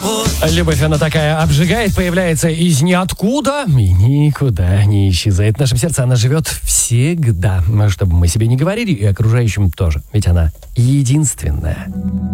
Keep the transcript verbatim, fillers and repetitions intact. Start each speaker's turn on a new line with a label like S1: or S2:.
S1: Любовь, она такая обжигает, появляется из ниоткуда и никуда не исчезает. В нашем сердце она живет всегда. Что бы мы себе не говорили, и окружающим тоже. Ведь она единственная.